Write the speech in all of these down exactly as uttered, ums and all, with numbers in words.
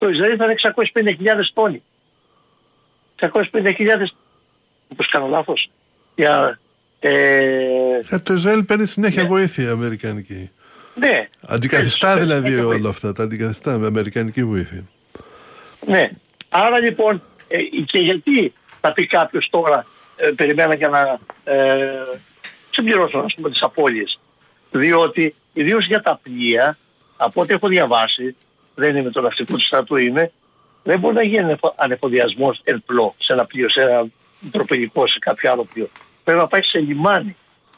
το Ισραήλ θα είναι εξακόσιες πενήντα χιλιάδες τόνοι. εξακόσιες πενήντα χιλιάδες, όπως κάνω λάθος. Για, ε... Ε, το Ισραήλ παίρνει συνέχεια ναι. βοήθεια αμερικανική. Ναι. Αντικαθιστά δηλαδή όλα βοήθεια. Αυτά, τα αντικαθιστά με αμερικανική βοήθεια. Ναι. Άρα λοιπόν, ε, και γιατί θα πει κάποιος τώρα, ε, περιμένα για να ε, συμπληρώσω ας πούμε τις απώλειες. Διότι ιδίως για τα πλοία, από ό,τι έχω διαβάσει, δεν είμαι το ναυτικό του στρατού είμαι, δεν μπορεί να γίνει ανεφοδιασμός ερπλό σε ένα πλοίο, σε ένα τροπηγικό, σε κάποιο άλλο πλοίο. Πρέπει να πάει σε λιμάνι.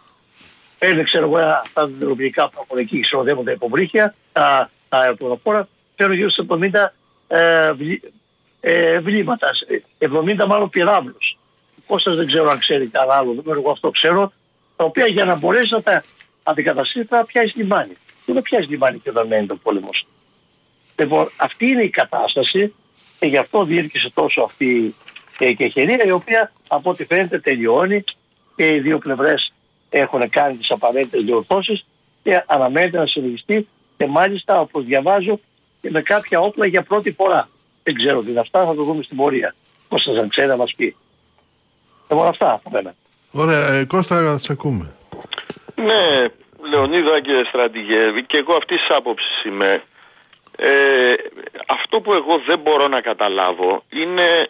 Παίρνει, ξέρω εγώ, αυτά τα δρομικά που από εκεί ξενοδεύουν τα υποβρύχια, τα, τα αεροπλοφόρα, παίρνουν γύρω σε εβδομήντα ε, βλή, ε, βλήματα, εβδομήντα μάλλον πυράβλους. Ο Κώστας δεν ξέρω αν ξέρει κανένα άλλο, εγώ αυτό ξέρω, τα οποία για να μπορέσει να τα αντικαταστήσει θα πιάσει λιμάνι. Δεν θα πιάσει λιμάνι και όταν μένει το πόλεμος. Λοιπόν, αυτή είναι η κατάσταση και γι' αυτό διήρκησε τόσο αυτή η κεχηρία, η οποία από ό,τι φαίνεται τελειώνει και οι δύο πλευρές έχουν κάνει τις απαραίτητες διορθώσεις και αναμένεται να συνεχιστεί και μάλιστα όπως διαβάζω και με κάποια όπλα για πρώτη φορά. Δεν ξέρω τι είναι αυτά, θα το δούμε στην πορεία. Κώστας αν ξέρει να μας πει. Λοιπόν αυτά από μένα. Ωραία, ε, Κώστα, σε ακούμε. Ναι, Λεωνίδα και στρατηγέ, και εγώ αυτής της άποψης είμαι. Ε, αυτό που εγώ δεν μπορώ να καταλάβω είναι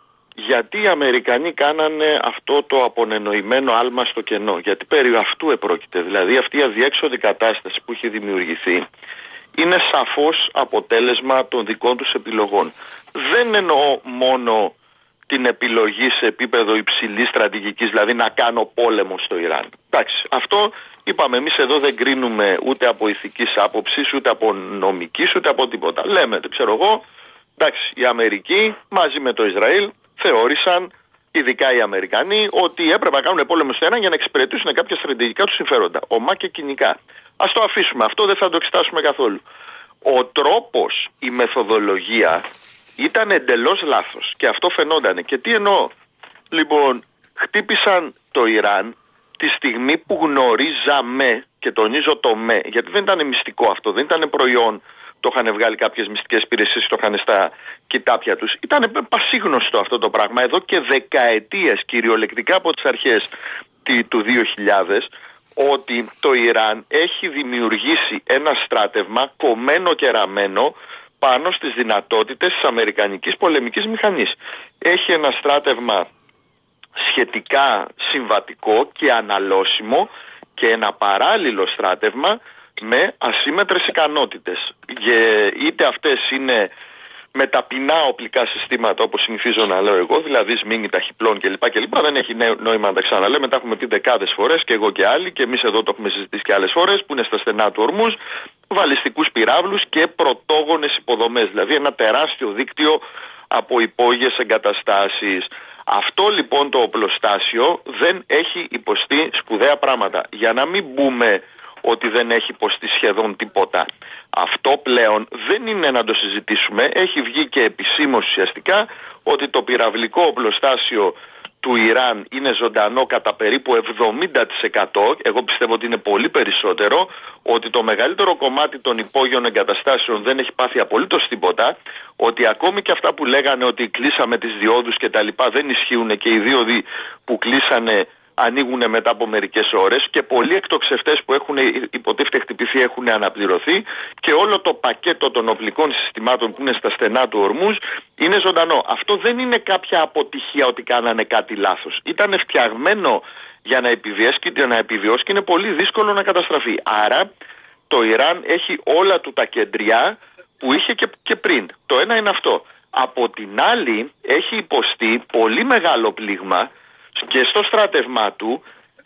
γιατί οι Αμερικανοί κάνανε αυτό το απονενοημένο άλμα στο κενό. Γιατί περί αυτού επρόκειται. Δηλαδή αυτή η αδιέξοδη κατάσταση που έχει δημιουργηθεί είναι σαφώς αποτέλεσμα των δικών τους επιλογών. Δεν εννοώ μόνο την επιλογή σε επίπεδο υψηλής στρατηγικής, δηλαδή να κάνω πόλεμο στο Ιράν. Εντάξει, αυτό είπαμε εμείς εδώ δεν κρίνουμε ούτε από ηθικής άποψης, ούτε από νομικής, ούτε από τίποτα. Λέμε, ξέρω εγώ, εντάξει, η Αμερική μαζί με το Ισραήλ θεώρησαν, ειδικά οι Αμερικανοί, ότι έπρεπε να κάνουν πόλεμο στο Ιράν για να εξυπηρετήσουν κάποια στρατηγικά τους συμφέροντα. Ομά και κοινικά. Ας το αφήσουμε αυτό, δεν θα το εξετάσουμε καθόλου. Ο τρόπος, η μεθοδολογία ήταν εντελώς λάθος και αυτό φαινότανε. Και τι εννοώ? Λοιπόν, χτύπησαν το Ιράν τη στιγμή που γνωρίζαμε, και τονίζω το με, γιατί δεν ήταν μυστικό αυτό, δεν ήταν προϊόν, το είχαν βγάλει κάποιες μυστικές υπηρεσίες, το είχαν στα κοιτάπια τους. Ήταν πασίγνωστο αυτό το πράγμα εδώ και δεκαετίες, κυριολεκτικά από τις αρχές του δύο χιλιάδες, ότι το Ιράν έχει δημιουργήσει ένα στράτευμα κομμένο και ραμμένο πάνω στις δυνατότητες της αμερικανικής πολεμικής μηχανής. Έχει ένα στράτευμα σχετικά συμβατικό και αναλώσιμο και ένα παράλληλο στράτευμα με ασύμμετρες ικανότητες. Είτε αυτές είναι με ταπεινά οπλικά συστήματα όπως συνηθίζω να λέω εγώ, δηλαδή σμήνη ταχυπλών κλπ. κλπ. Δεν έχει νόημα να τα ξαναλέμε, τα έχουμε πει δεκάδες φορές και εγώ και άλλοι και εμείς εδώ το έχουμε συζητήσει και άλλες φορές, που είναι στα στενά του Ορμούζ, βαλιστικούς πυράβλους και πρωτόγονες υποδομές, δηλαδή ένα τεράστιο δίκτυο από υπόγειες εγκαταστάσεις. Αυτό λοιπόν το οπλοστάσιο δεν έχει υποστεί σπουδαία πράγματα. Για να μην μπούμε ότι δεν έχει υποστεί σχεδόν τίποτα. Αυτό πλέον δεν είναι να το συζητήσουμε. Έχει βγει και επισήμως ουσιαστικά ότι το πυραυλικό οπλοστάσιο του Ιράν είναι ζωντανό κατά περίπου εβδομήντα τοις εκατό. Εγώ πιστεύω ότι είναι πολύ περισσότερο. Ότι το μεγαλύτερο κομμάτι των υπόγειων εγκαταστάσεων δεν έχει πάθει απολύτως τίποτα. Ότι ακόμη και αυτά που λέγανε ότι κλείσαμε τις διόδους και τα λοιπά δεν ισχύουν και οι δίωδοι που κλείσανε ανοίγουν μετά από μερικές ώρες και πολλοί εκτοξευτές που έχουν υποτίθεται χτυπηθεί έχουν αναπληρωθεί και όλο το πακέτο των οπλικών συστημάτων που είναι στα στενά του Ορμούζ είναι ζωντανό. Αυτό δεν είναι κάποια αποτυχία ότι κάνανε κάτι λάθος. Ήταν φτιαγμένο για να επιβιώσει και να επιβιώσει και είναι πολύ δύσκολο να καταστραφεί. Άρα το Ιράν έχει όλα του τα κεντριά που είχε και, και πριν. Το ένα είναι αυτό. Από την άλλη έχει υποστεί πολύ μεγάλο πλήγμα και στο στράτευμά του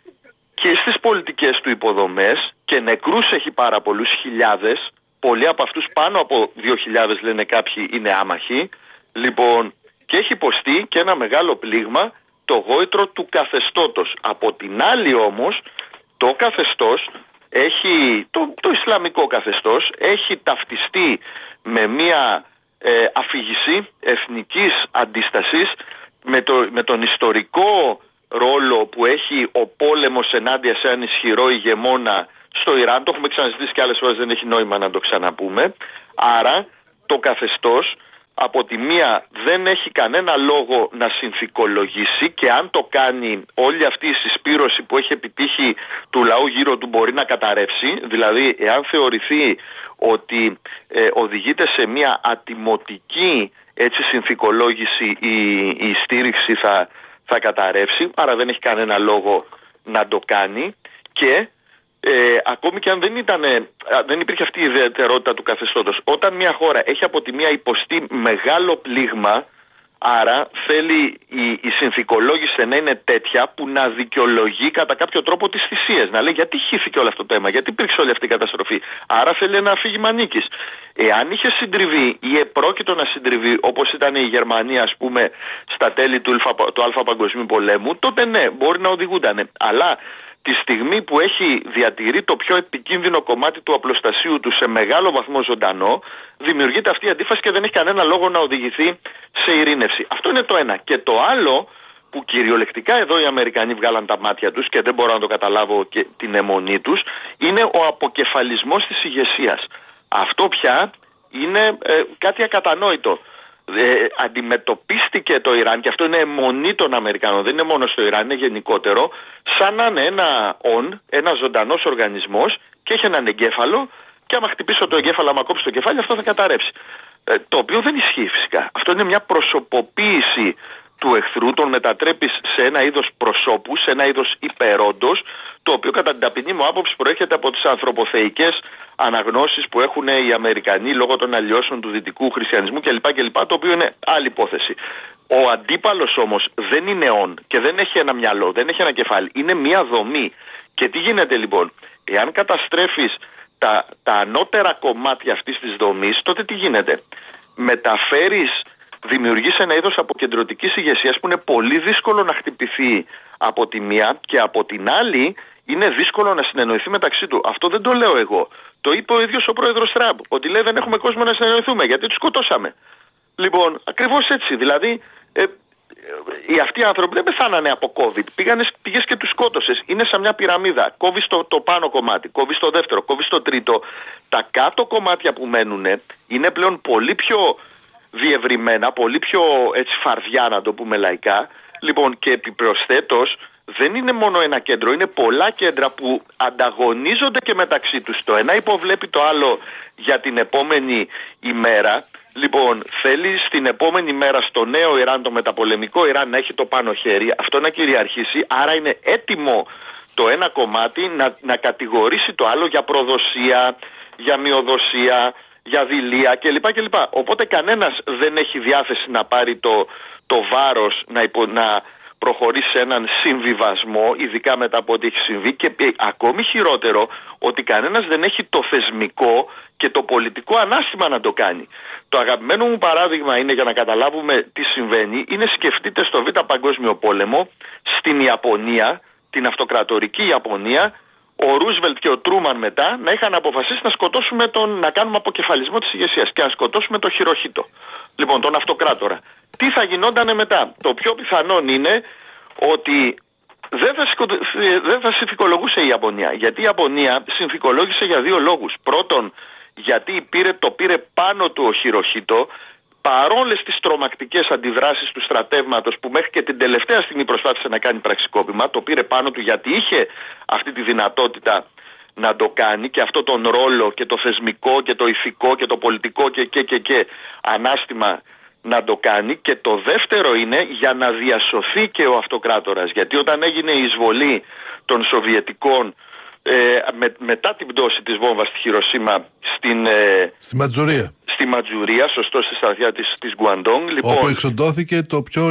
και στις πολιτικές του υποδομές και νεκρούς έχει πάρα πολλούς χιλιάδες, πολλοί από αυτούς πάνω από δύο χιλιάδες λένε κάποιοι είναι άμαχοι, λοιπόν, και έχει υποστεί και ένα μεγάλο πλήγμα το γόητρο του καθεστώτος. Από την άλλη όμως το καθεστώς έχει, το, το Ισλαμικό καθεστώς έχει ταυτιστεί με μια ε, αφήγηση εθνικής αντίστασης με, το, με τον ιστορικό ρόλο που έχει ο πόλεμος ενάντια σε έναν ισχυρό ηγεμόνα στο Ιράν. Το έχουμε ξαναζητήσει και άλλες φορές, δεν έχει νόημα να το ξαναπούμε. Άρα το καθεστώς από τη μία δεν έχει κανένα λόγο να συνθηκολογήσει και αν το κάνει όλη αυτή η συσπήρωση που έχει επιτύχει του λαού γύρω του μπορεί να καταρρεύσει. Δηλαδή εάν θεωρηθεί ότι ε, οδηγείται σε μια ατιμωτική έτσι, συνθηκολόγηση η, η στήριξη θα, θα καταρρεύσει, άρα δεν έχει κανένα λόγο να το κάνει και Ε, ακόμη και αν δεν, ήταν, δεν υπήρχε αυτή η ιδιαιτερότητα του καθεστώτος, όταν μια χώρα έχει από τη μία υποστεί μεγάλο πλήγμα, άρα θέλει η, η συνθηκολόγηση να είναι τέτοια που να δικαιολογεί κατά κάποιο τρόπο τις θυσίες. Να λέει γιατί χύθηκε όλο αυτό το αίμα, γιατί υπήρξε όλη αυτή η καταστροφή. Άρα θέλει ένα αφήγημα νίκης. Εάν είχε συντριβεί ή επρόκειτο να συντριβεί, όπως ήταν η Γερμανία, ας πούμε, στα τέλη του, του Α Παγκοσμίου Πολέμου, τότε ναι, μπορεί να οδηγούντανε. Αλλά τη στιγμή που έχει διατηρεί το πιο επικίνδυνο κομμάτι του απλοστασίου του σε μεγάλο βαθμό ζωντανό, δημιουργείται αυτή η αντίφαση και δεν έχει κανένα λόγο να οδηγηθεί σε ειρήνευση. Αυτό είναι το ένα. Και το άλλο που κυριολεκτικά εδώ οι Αμερικανοί βγάλαν τα μάτια τους και δεν μπορώ να το καταλάβω και την αιμονή τους, είναι ο αποκεφαλισμός της ηγεσίας. Αυτό πια είναι ε, κάτι ακατανόητο. Ε, αντιμετωπίστηκε το Ιράν, και αυτό είναι αιμονή των Αμερικανών, δεν είναι μόνο στο Ιράν, είναι γενικότερο, σαν να είναι ένα ον, ένα ζωντανός οργανισμός και έχει έναν εγκέφαλο και άμα χτυπήσω το εγκέφαλο, άμα κόψει το κεφάλι, αυτό θα καταρρεύσει. Ε, το οποίο δεν ισχύει φυσικά. Αυτό είναι μια προσωποποίηση του εχθρού, τον μετατρέπεις σε ένα είδος προσώπου, σε ένα είδος υπερόντος, το οποίο κατά την ταπεινή μου άποψη προέρχεται από τις ανθρωποθεϊκές αναγνώσεις που έχουν οι Αμερικανοί λόγω των αλλοιώσεων του δυτικού χριστιανισμού κλπ. κλπ. Το οποίο είναι άλλη υπόθεση. Ο αντίπαλος όμως δεν είναι ον και δεν έχει ένα μυαλό, δεν έχει ένα κεφάλι. Είναι μια δομή. Και τι γίνεται λοιπόν, εάν καταστρέφεις τα, τα ανώτερα κομμάτια αυτής της δομής, τότε τι γίνεται. Μεταφέρεις, δημιουργείς ένα είδος αποκεντρωτικής ηγεσίας που είναι πολύ δύσκολο να χτυπηθεί από τη μία και από την άλλη είναι δύσκολο να συνεννοηθεί μεταξύ του. Αυτό δεν το λέω εγώ. Το είπε ο ίδιος ο πρόεδρος Τραμπ, ότι λέει δεν έχουμε κόσμο να συνεννοηθούμε γιατί τους σκοτώσαμε. Λοιπόν, ακριβώς έτσι. Δηλαδή, ε, ε, οι αυτοί οι άνθρωποι δεν πεθάνανε από COVID. Πήγες, πήγες και τους σκότωσες. Είναι σαν μια πυραμίδα. Κόβεις το, το πάνω κομμάτι, κόβεις το δεύτερο, κόβεις το τρίτο. Τα κάτω κομμάτια που μένουν είναι πλέον πολύ πιο διευρυμένα, πολύ πιο έτσι φαρδιά να το πούμε λαϊκά. Λοιπόν, και επιπροσθέτως δεν είναι μόνο ένα κέντρο, είναι πολλά κέντρα που ανταγωνίζονται και μεταξύ τους. Το ένα υποβλέπει το άλλο για την επόμενη ημέρα. Λοιπόν, θέλει στην επόμενη μέρα στο νέο Ιράν, το μεταπολεμικό Ιράν, να έχει το πάνω χέρι, αυτό να κυριαρχήσει, άρα είναι έτοιμο το ένα κομμάτι να, να κατηγορήσει το άλλο για προδοσία, για μειοδοσία, για δειλία κλπ. κλπ. Οπότε κανένας δεν έχει διάθεση να πάρει το, το βάρος να, υπο, να προχωρήσει σε έναν συμβιβασμό, ειδικά μετά από ό,τι έχει συμβεί, και ε, ακόμη χειρότερο ότι κανένας δεν έχει το θεσμικό και το πολιτικό ανάστημα να το κάνει. Το αγαπημένο μου παράδειγμα είναι, για να καταλάβουμε τι συμβαίνει, είναι σκεφτείτε στο Β' Παγκόσμιο Πόλεμο, στην Ιαπωνία, την αυτοκρατορική Ιαπωνία, ο Ρούσβελτ και ο Τρούμαν μετά να είχαν αποφασίσει να σκοτώσουμε τον, να κάνουμε αποκεφαλισμό της ηγεσίας και να σκοτώσουμε τον Χιροχίτο. Λοιπόν, τον αυτοκράτορα. Τι θα γινότανε μετά? Το πιο πιθανόν είναι ότι δεν θα, σκοτω... δεν θα συνθηκολογούσε η Ιαπωνία. Γιατί η Ιαπωνία συνθηκολόγησε για δύο λόγους. Πρώτον, γιατί πήρε, το πήρε πάνω του ο Χιροχίτο, παρόλες τις τρομακτικές αντιδράσεις του στρατεύματος που μέχρι και την τελευταία στιγμή προσπάθησε να κάνει πραξικόπημα, το πήρε πάνω του γιατί είχε αυτή τη δυνατότητα να το κάνει και αυτό τον ρόλο και το θεσμικό και το ηθικό και το πολιτικό και και και, και ανάστημα να το κάνει. Και το δεύτερο είναι για να διασωθεί και ο αυτοκράτορας, γιατί όταν έγινε η εισβολή των Σοβιετικών ε, με, μετά την πτώση της βόμβας στη Χιροσίμα στην, ε, στη Ματζουρία στη Ματζουρία, σωστό, στη στρατιά της, της Γκουαντόγκ, λοιπόν, όπου εξοντώθηκε το πιο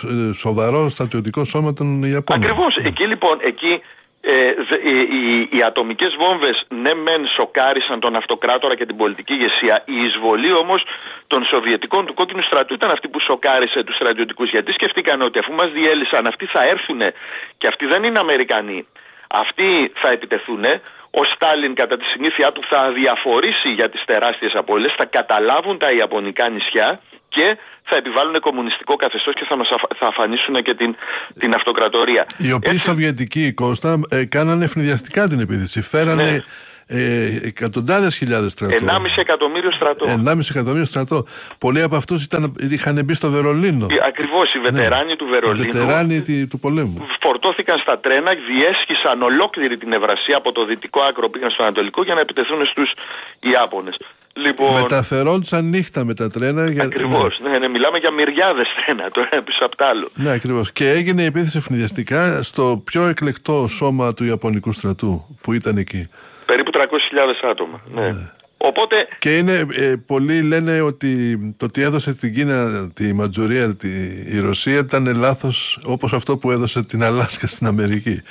σοβαρό στρατιωτικό σώμα των Ιαπώνων. Ακριβώς, mm. εκεί λοιπόν εκεί Ε, οι, οι, οι ατομικές βόμβες ναι μεν σοκάρισαν τον αυτοκράτορα και την πολιτική ηγεσία. Η εισβολή όμως των Σοβιετικών του κόκκινου στρατού ήταν αυτή που σοκάρισε τους στρατιωτικούς, γιατί σκεφτήκαν ότι αφού μας διέλυσαν, αυτοί θα έρθουν και αυτοί δεν είναι Αμερικανοί, αυτοί θα επιτεθούν. Ο Στάλιν κατά τη συνήθειά του θα αδιαφορήσει για τις τεράστιες απώλειες, θα καταλάβουν τα Ιαπωνικά νησιά και θα επιβάλλουν κομμουνιστικό καθεστώς και θα μας αφ, θα αφανίσουν και την, την αυτοκρατορία. Οι οποίοι Έτσι... Σοβιετικοί, Κώστα, ε, κάνανε ευνηδιαστικά την επίθεση. Φέρανε, ε, εκατοντάδες χιλιάδες στρατό. ενάμιση εκατομμύριο στρατό. ενάμιση εκατομμύριο στρατό. Πολλοί από αυτούς ήταν, είχαν μπει στο Βερολίνο. Ακριβώς, οι βετεράνοι ναι. του Βερολίνου. Οι βετεράνοι του πολέμου. Φορτώθηκαν στα τρένα, διέσχισαν ολόκληρη την Ευρασία από το δυτικό άκρο, πήγαν στο ανατολικό για να επιτεθούν στους Ιάπωνες. Λοιπόν, μεταφερόντουσαν νύχτα με τα τρένα. Για... Ακριβώς, ναι. Ναι, ναι, μιλάμε για μυριάδες τρένα το ένα πίσω από το άλλο. Ναι, ακριβώς. Και έγινε η επίθεση ευνηδιαστικά στο πιο εκλεκτό σώμα του Ιαπωνικού στρατού που ήταν εκεί. Περίπου τριακόσιες χιλιάδες άτομα. Ναι. Ναι. Οπότε... Και είναι, ε, πολλοί λένε ότι το ότι έδωσε στην Κίνα τη Μαντζουρία τη, η Ρωσία ήταν λάθος, όπως αυτό που έδωσε την Αλάσκα στην Αμερική.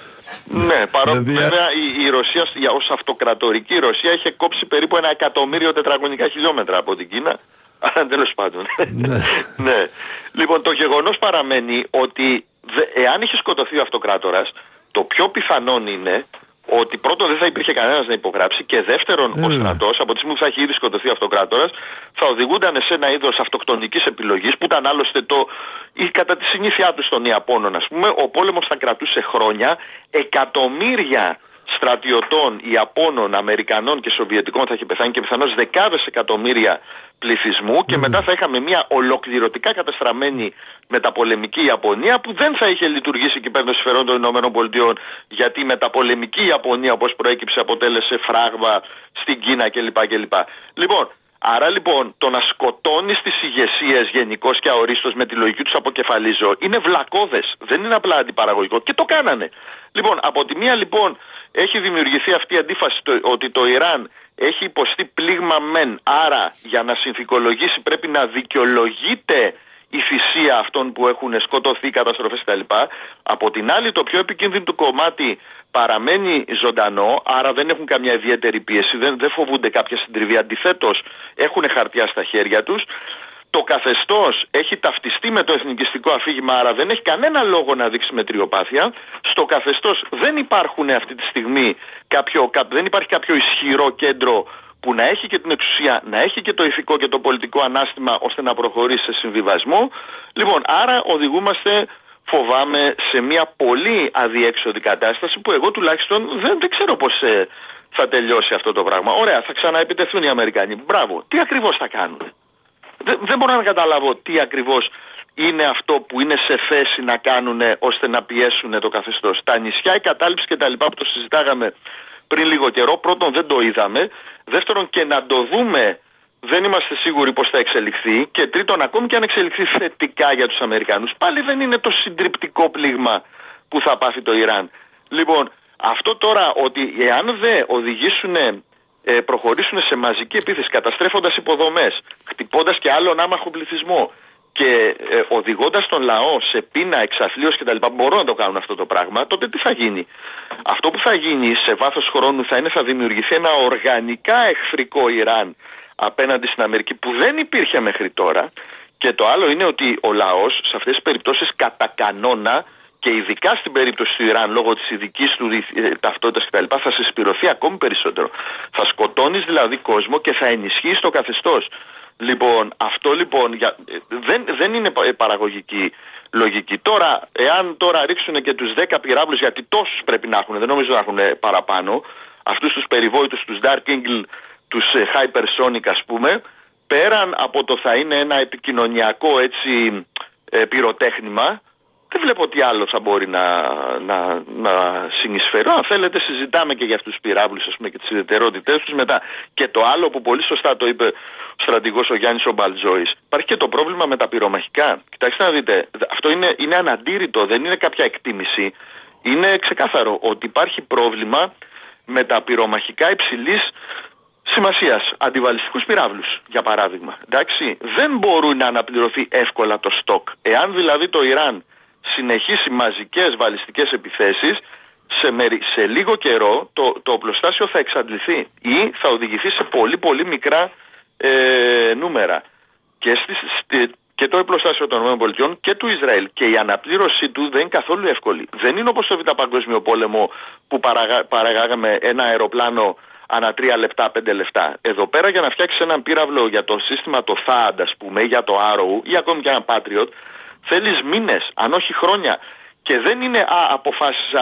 Ναι, παρότι δηλαδή... βέβαια η, η Ρωσία ως αυτοκρατορική Ρωσία είχε κόψει περίπου ένα εκατομμύριο τετραγωνικά χιλιόμετρα από την Κίνα. Αλλά τέλος πάντων. Ναι. Ναι. Λοιπόν, το γεγονός παραμένει ότι δε, εάν είχε σκοτωθεί ο αυτοκράτορας, το πιο πιθανόν είναι ότι πρώτον δεν θα υπήρχε κανένας να υπογράψει και δεύτερον mm. ο στρατός από τη στιγμή που θα έχει ήδη σκοτωθεί ο αυτοκράτορας θα οδηγούνταν σε ένα είδος αυτοκτονικής επιλογής που ήταν άλλωστε το, ή κατά τη συνήθειά του των Ιαπώνων ας πούμε. Ο πόλεμος θα κρατούσε χρόνια, εκατομμύρια στρατιωτών Ιαπώνων, Αμερικανών και Σοβιετικών θα είχε πεθάνει και πιθανώς δεκάδες εκατομμύρια πληθυσμού mm. και μετά θα είχαμε μια ολοκληρωτικά καταστραμμένη μεταπολεμική Ιαπωνία που δεν θα είχε λειτουργήσει και υπέρ των συμφερόντων των ΗΠΑ γιατί η μεταπολεμική Ιαπωνία όπως προέκυψε αποτέλεσε φράγμα στην Κίνα κλπ. κλπ. Λοιπόν, άρα λοιπόν το να σκοτώνεις τις ηγεσίες γενικώς και αορίστως με τη λογική τους αποκεφαλίζω είναι βλακώδες, δεν είναι απλά αντιπαραγωγικό και το κάνανε. Λοιπόν, από τη μία λοιπόν έχει δημιουργηθεί αυτή η αντίφαση το, ότι το Ιράν έχει υποστεί πλήγμα μεν, άρα για να συνθηκολογήσει πρέπει να δικαιολογείται η θυσία αυτών που έχουν σκοτωθεί, καταστροφές κτλ. Από την άλλη το πιο επικίνδυνο του κομμάτι παραμένει ζωντανό, άρα δεν έχουν καμιά ιδιαίτερη πίεση, δεν, δεν φοβούνται κάποια συντριβή, αντιθέτως έχουν χαρτιά στα χέρια τους. Το καθεστώς έχει ταυτιστεί με το εθνικιστικό αφήγημα, άρα δεν έχει κανένα λόγο να δείξει μετριοπάθεια. Στο καθεστώς δεν υπάρχουν αυτή τη στιγμή κάποιο, δεν υπάρχει κάποιο ισχυρό κέντρο που να έχει και την εξουσία, να έχει και το ηθικό και το πολιτικό ανάστημα ώστε να προχωρήσει σε συμβιβασμό. Λοιπόν, άρα οδηγούμαστε, φοβάμαι, σε μια πολύ αδιέξοδη κατάσταση που εγώ τουλάχιστον δεν, δεν ξέρω πώς ε, θα τελειώσει αυτό το πράγμα. Ωραία, θα ξαναεπιτεθούν οι Αμερικανοί. Μπράβο, τι ακριβώς θα κάνουν. Δεν, δεν μπορώ να καταλάβω τι ακριβώς είναι αυτό που είναι σε θέση να κάνουν ώστε να πιέσουν το καθεστώς. Τα νησιά, η κατάληψη και τα λοιπά που το συζητάγαμε πριν λίγο καιρό, πρώτον δεν το είδαμε, δεύτερον και να το δούμε δεν είμαστε σίγουροι πώς θα εξελιχθεί και τρίτον ακόμη και αν εξελιχθεί θετικά για τους Αμερικανούς πάλι δεν είναι το συντριπτικό πλήγμα που θα πάθει το Ιράν. Λοιπόν, αυτό τώρα ότι εάν δεν οδηγήσουν, ε, προχωρήσουν σε μαζική επίθεση καταστρέφοντας υποδομές, χτυπώντας και άλλον άμαχο πληθυσμό και ε, οδηγώντας τον λαό σε πείνα, εξαθλίωση κτλ. Μπορούν να το κάνουν αυτό το πράγμα, τότε τι θα γίνει. Αυτό που θα γίνει σε βάθος χρόνου θα είναι θα δημιουργηθεί ένα οργανικά εχθρικό Ιράν απέναντι στην Αμερική που δεν υπήρχε μέχρι τώρα. Και το άλλο είναι ότι ο λαός σε αυτές τις περιπτώσεις κατά κανόνα και ειδικά στην περίπτωση του Ιράν λόγω της ειδικής του ταυτότητας κτλ. Θα συσπηρωθεί ακόμη περισσότερο. Θα σκοτώνεις δηλαδή κόσμο και θα ενισχύεις το καθεστώς. Λοιπόν, αυτό λοιπόν για, δεν, δεν είναι παραγωγική λογική. Τώρα, εάν τώρα ρίξουν και τους δέκα πυράβλους, γιατί τόσους πρέπει να έχουν, δεν νομίζω να έχουν παραπάνω, αυτούς τους περιβόητους, τους Dark Eagle, τους Hypersonic ας πούμε, πέραν από το θα είναι ένα επικοινωνιακό έτσι πυροτέχνημα, δεν βλέπω τι άλλο θα μπορεί να, να, να συνεισφέρει. Αν θέλετε συζητάμε και για αυτούς τους πυράβλους ας πούμε, και τις ιδιαιτερότητές τους μετά. Και το άλλο που πολύ σωστά το είπε ο στρατηγός ο Γιάννης ο Μπαλτζόης. Υπάρχει και το πρόβλημα με τα πυρομαχικά. Κοιτάξτε να δείτε, αυτό είναι, είναι αναντήρητο, δεν είναι κάποια εκτίμηση. Είναι ξεκάθαρο ότι υπάρχει πρόβλημα με τα πυρομαχικά υψηλής σημασίας. Αντιβαλιστικούς πυράβλους, για παράδειγμα. Εντάξει, δεν μπορούν να αναπληρωθεί εύκολα το στόκ. Εάν δηλαδή το Ιράν συνεχίσει μαζικές βαλιστικές επιθέσεις, σε, μερι... σε λίγο καιρό το, το οπλοστάσιο θα εξαντληθεί ή θα οδηγηθεί σε πολύ πολύ μικρά ε, νούμερα. Και, στις, στη... και το οπλοστάσιο των ΗΠΑ και του Ισραήλ και η αναπλήρωσή του δεν είναι καθόλου εύκολη. Δεν είναι όπως στο Β' Παγκόσμιο Πόλεμο που παραγα... παραγάγαμε ένα αεροπλάνο ανά τρία λεπτά, πέντε λεπτά. Εδώ πέρα για να φτιάξεις έναν πύραυλο για το σύστημα το θαντ ας πούμε, για το Arrow ή ακόμη και ένα Patriot, θέλεις μήνες, αν όχι χρόνια. Και δεν είναι, α, αποφάσισα,